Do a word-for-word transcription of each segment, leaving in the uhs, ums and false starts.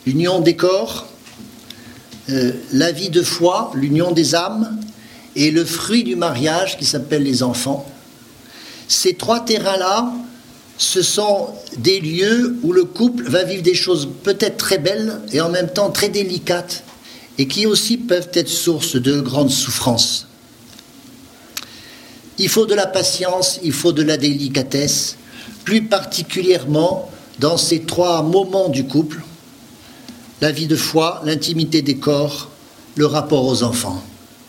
l'union des corps, euh, la vie de foi, l'union des âmes, et le fruit du mariage qui s'appelle les enfants. Ces trois terrains-là, ce sont des lieux où le couple va vivre des choses peut-être très belles et en même temps très délicates, et qui aussi peuvent être source de grandes souffrances. Il faut de la patience, il faut de la délicatesse, plus particulièrement dans ces trois moments du couple, la vie de foi, l'intimité des corps, le rapport aux enfants.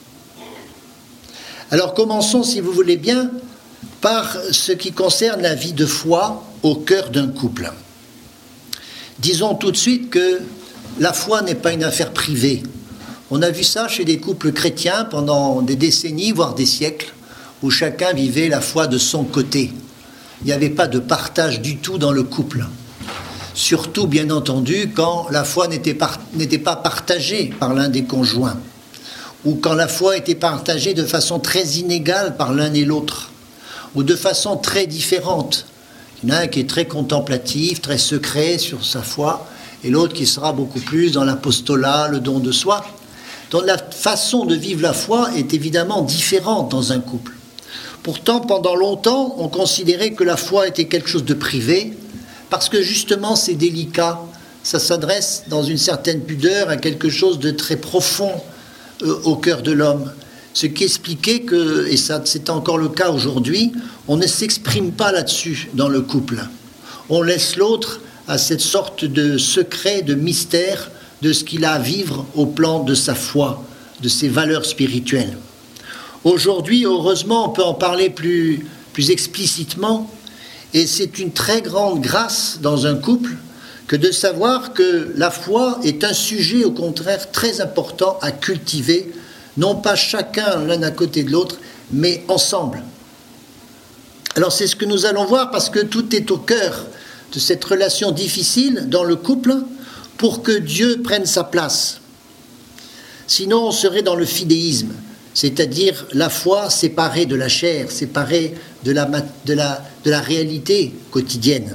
Alors commençons, si vous voulez bien, par ce qui concerne la vie de foi au cœur d'un couple. Disons tout de suite que la foi n'est pas une affaire privée. On a vu ça chez des couples chrétiens pendant des décennies, voire des siècles, où chacun vivait la foi de son côté. Il n'y avait pas de partage du tout dans le couple. Surtout, bien entendu, quand la foi n'était pas, n'était pas partagée par l'un des conjoints, ou quand la foi était partagée de façon très inégale par l'un et l'autre, ou de façon très différente. Il y en a un qui est très contemplatif, très secret sur sa foi, et l'autre qui sera beaucoup plus dans l'apostolat, le don de soi. Donc la façon de vivre la foi est évidemment différente dans un couple. Pourtant, pendant longtemps, on considérait que la foi était quelque chose de privé, parce que justement c'est délicat, ça s'adresse dans une certaine pudeur à quelque chose de très profond euh, au cœur de l'homme. Ce qui expliquait que, et ça c'est encore le cas aujourd'hui, on ne s'exprime pas là-dessus dans le couple. On laisse l'autre à cette sorte de secret, de mystère, de ce qu'il a à vivre au plan de sa foi, de ses valeurs spirituelles. Aujourd'hui, heureusement, on peut en parler plus, plus explicitement, et c'est une très grande grâce dans un couple que de savoir que la foi est un sujet, au contraire, très important à cultiver, non pas chacun l'un à côté de l'autre, mais ensemble. Alors c'est ce que nous allons voir, parce que tout est au cœur de cette relation difficile dans le couple, pour que Dieu prenne sa place. Sinon, on serait dans le fidéisme, c'est-à-dire la foi séparée de la chair, séparée de la, de la, de la réalité quotidienne.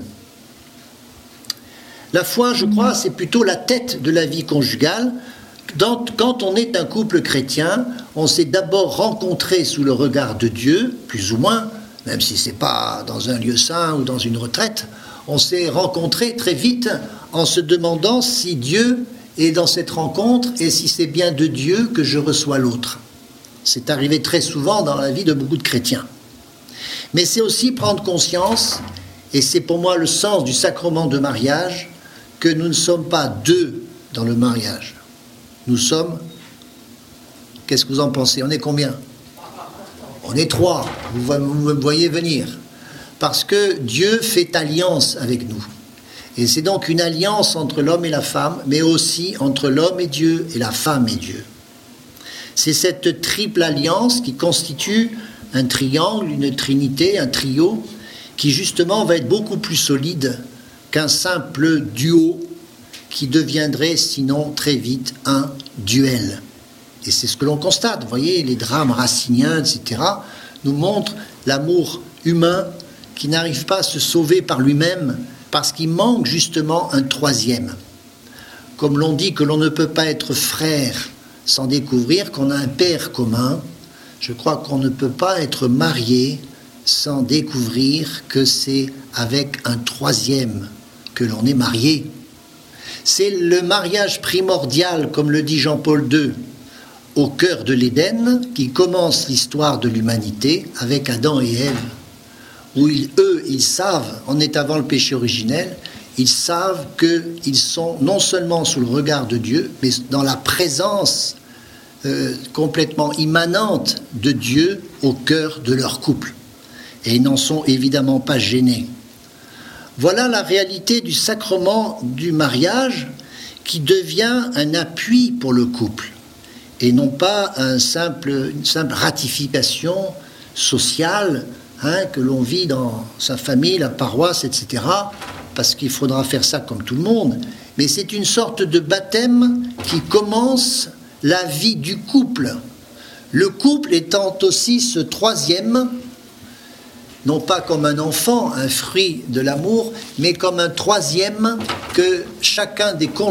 La foi, je crois, c'est plutôt la tête de la vie conjugale. Dans, quand on est un couple chrétien, on s'est d'abord rencontré sous le regard de Dieu, plus ou moins, même si ce n'est pas dans un lieu saint ou dans une retraite, on s'est rencontré très vite en se demandant si Dieu est dans cette rencontre et si c'est bien de Dieu que je reçois l'autre. C'est arrivé très souvent dans la vie de beaucoup de chrétiens. Mais c'est aussi prendre conscience, et c'est pour moi le sens du sacrement de mariage, que nous ne sommes pas deux dans le mariage. Nous sommes... Qu'est-ce que vous en pensez? On est combien? On est trois. Vous, vous me voyez venir. Parce que Dieu fait alliance avec nous. Et c'est donc une alliance entre l'homme et la femme, mais aussi entre l'homme et Dieu et la femme et Dieu. C'est cette triple alliance qui constitue un triangle, une trinité, un trio, qui justement va être beaucoup plus solide qu'un simple duo qui deviendrait sinon très vite un duel. Et c'est ce que l'on constate. Vous voyez, les drames raciniens, et cetera, nous montrent l'amour humain qui n'arrive pas à se sauver par lui-même parce qu'il manque justement un troisième. Comme l'on dit que l'on ne peut pas être frère sans découvrir qu'on a un père commun, je crois qu'on ne peut pas être marié sans découvrir que c'est avec un troisième que l'on est marié. C'est le mariage primordial, comme le dit Jean-Paul deux, au cœur de l'Éden, qui commence l'histoire de l'humanité avec Adam et Ève, où ils, eux, ils savent, on est avant le péché originel, ils savent qu'ils sont non seulement sous le regard de Dieu, mais dans la présence euh, complètement immanente de Dieu au cœur de leur couple. Et ils n'en sont évidemment pas gênés. Voilà la réalité du sacrement du mariage qui devient un appui pour le couple et non pas un simple, une simple ratification sociale hein, que l'on vit dans sa famille, la paroisse, et cetera, parce qu'il faudra faire ça comme tout le monde. Mais c'est une sorte de baptême qui commence la vie du couple. Le couple étant aussi ce troisième, non pas comme un enfant, un fruit de l'amour, mais comme un troisième que chacun des conjoints